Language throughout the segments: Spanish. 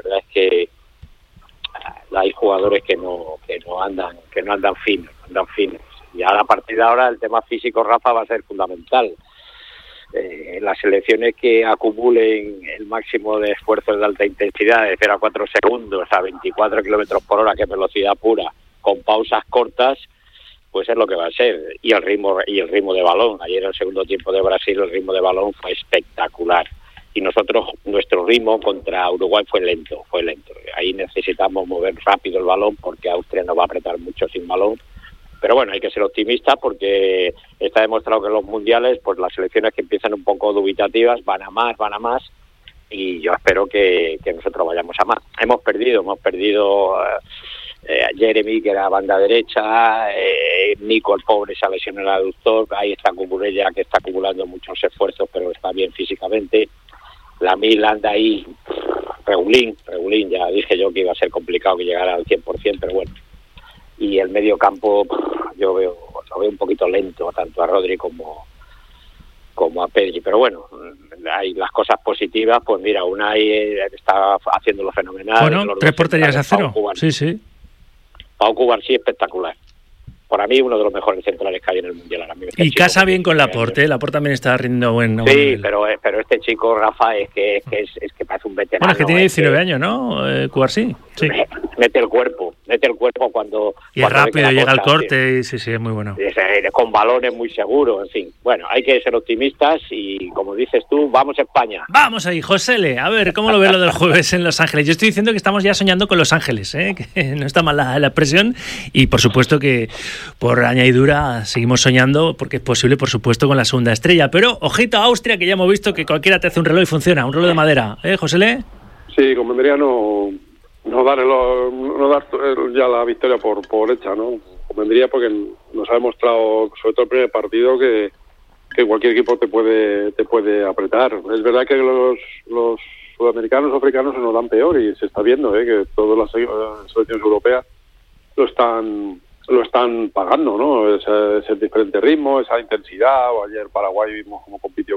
verdad es que hay jugadores que no andan finos. Y ahora, a partir de ahora, el tema físico, Rafa, va a ser fundamental. Las selecciones que acumulen el máximo de esfuerzos de alta intensidad, de 0 a 4 segundos a 24 kilómetros por hora, que es velocidad pura, con pausas cortas, pues es lo que va a ser. Y el ritmo de balón. Ayer, en el segundo tiempo de Brasil, el ritmo de balón fue espectacular. Y nuestro ritmo contra Uruguay fue lento. Ahí necesitamos mover rápido el balón, porque Austria nos va a apretar mucho sin balón. Pero bueno, hay que ser optimista, porque está demostrado que en los mundiales, pues las selecciones que empiezan un poco dubitativas van a más, y yo espero que nosotros vayamos a más. Hemos perdido a Jeremy, que era banda derecha, Nico, el pobre, se ha lesionado el aductor, ahí está Cucurella, que está acumulando muchos esfuerzos, pero está bien físicamente. La Mil anda ahí, Regulín, ya dije yo que iba a ser complicado que llegara al 100%, pero bueno. Y el medio campo yo lo veo un poquito lento, tanto a Rodri como a Pedri, pero bueno, hay las cosas positivas. Pues mira, Unai está haciéndolo fenomenal. Bueno, 3 porterías a 0. Sí. Pau Cubarsí, espectacular. Para mí, uno de los mejores centrales que hay en el mundial ahora mismo. Y casa bien con Laporte, Laporte también está rindiendo buen Sí, nivel. pero este chico, Rafa, es que parece un veterano. Bueno, es que tiene 19 años, ¿no? Cubarsí. Sí. Mete el cuerpo cuando... Y es rápido, llega al corte, sí, es muy bueno. Con balones muy seguros, en fin. Bueno, hay que ser optimistas y, como dices tú, vamos a España. Vamos ahí, Josele. A ver, ¿cómo lo ves lo del jueves en Los Ángeles? Yo estoy diciendo que estamos ya soñando con Los Ángeles, que no está mal la expresión, y por supuesto que por añadidura seguimos soñando, porque es posible, por supuesto, con la segunda estrella. Pero, ojito a Austria, que ya hemos visto que cualquiera te hace un reloj y funciona, un reloj de madera. Josele? Sí, convendría no dar ya la victoria por hecha, ¿no? Convendría, porque nos ha demostrado, sobre todo el primer partido, que cualquier equipo te puede apretar. Es verdad que los sudamericanos o africanos se nos dan peor, y se está viendo que todas las selecciones europeas lo están pagando, ¿no? Ese diferente ritmo, esa intensidad. O ayer Paraguay vimos cómo compitió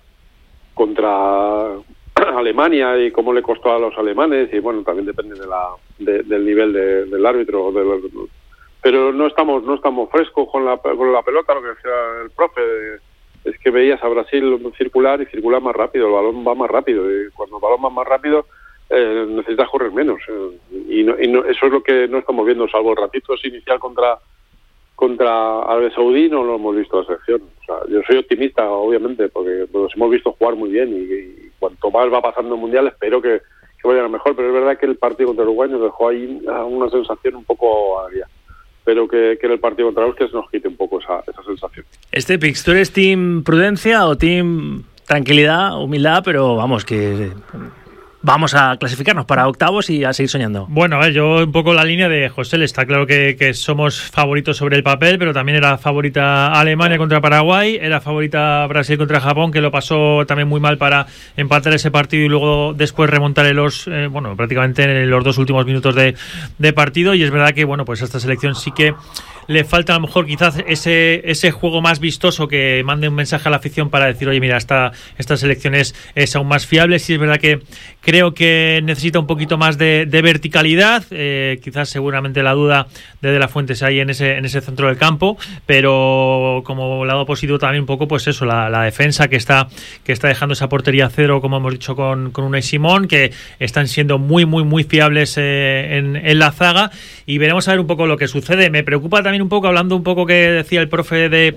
contra Alemania y cómo le costó a los alemanes, y bueno, también depende del nivel del árbitro, pero no estamos frescos con la pelota. Lo que decía el profe es que veías a Brasil circular más rápido, el balón va más rápido, y cuando el balón va más rápido necesitas correr menos, y eso es lo que no estamos viendo, salvo el ratito inicial contra Arabia Saudí. No lo hemos visto la selección. O sea, yo soy optimista, obviamente, porque los hemos visto jugar muy bien, y cuanto más va pasando en mundial, espero que vayan a mejor. Pero es verdad que el partido contra Uruguay nos dejó ahí una sensación un poco agria. Espero que en el partido contra Austria se nos quite un poco esa sensación. Pix, ¿tú eres team prudencia o team tranquilidad, humildad? Pero vamos, que vamos a clasificarnos para octavos y a seguir soñando. Bueno, a ver, yo un poco la línea de José, está claro que somos favoritos sobre el papel, pero también era favorita Alemania contra Paraguay, era favorita Brasil contra Japón, que lo pasó también muy mal para empatar ese partido y luego después remontar prácticamente en los 2 últimos minutos de partido. Y es verdad que, bueno, pues a esta selección sí que le falta a lo mejor quizás ese juego más vistoso, que mande un mensaje a la afición para decir, oye, mira, esta selección es aún más fiable. Sí es verdad que creo que necesita un poquito más de verticalidad, quizás seguramente la duda de la Fuente es ahí en ese centro del campo, pero como lado positivo también un poco, pues eso, la defensa que está dejando esa portería cero, como hemos dicho con Unai Simón, que están siendo muy muy muy fiables en la zaga, y veremos a ver un poco lo que sucede. Me preocupa también un poco, hablando un poco que decía el profe de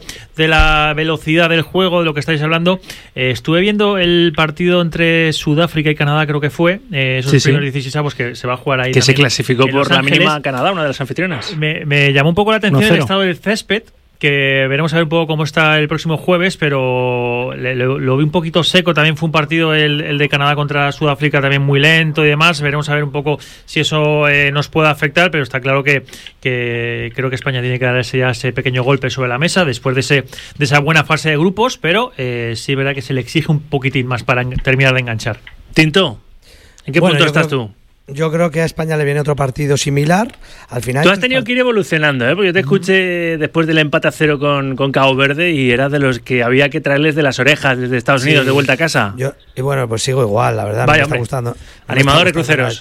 la velocidad del juego, de lo que estáis hablando. Estuve viendo el partido entre Sudáfrica y Canadá, creo que fue, esos primeros 16avos que se va a jugar ahí. Que se clasificó por la mínima Canadá, una de las anfitrionas. Me llamó un poco la atención el estado del césped, que veremos a ver un poco cómo está el próximo jueves, pero lo vi un poquito seco. También fue un partido el de Canadá contra Sudáfrica también muy lento y demás. Veremos a ver un poco si eso nos puede afectar, pero está claro que creo que España tiene que dar ese pequeño golpe sobre la mesa después de esa buena fase de grupos, pero sí es verdad que se le exige un poquitín más para terminar de enganchar. Tinto, ¿en qué punto estás tú? Yo creo que a España le viene otro partido similar. Al final, tú has tenido que ir evolucionando, porque yo te escuché después del empate a 0 con Cabo Verde y eras de los que había que traerles de las orejas desde Estados Unidos de vuelta a casa. Y bueno, pues sigo igual, la verdad. Vaya, me está gustando. Animador de cruceros.